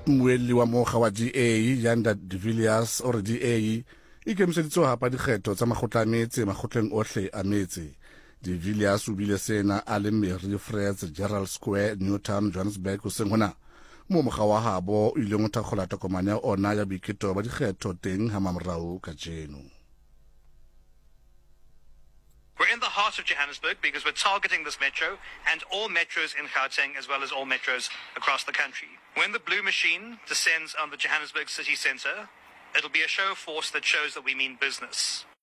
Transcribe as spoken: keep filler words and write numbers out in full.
Mmuelli wa mokga wa D A Yanda de Villiers o re D A e kemiseditse ho hapa dikgetho tsa makgotla a metse makgotleng ohle a metse. De Villiers o bile sena a le Mary Freds Gerald Square Newtown Johannesburg ho seng hona mo mokga wa habo o ile ngotha khola tokomane ya ona ya boiketho ba dikgetho teng ha mamorao ka jeno. We're in the heart of Johannesburg because we're targeting this metro and all metros in Gauteng as well as all metros across the country. When the blue machine descends on the Johannesburg city centre, it'll be a show of force that shows that we mean business.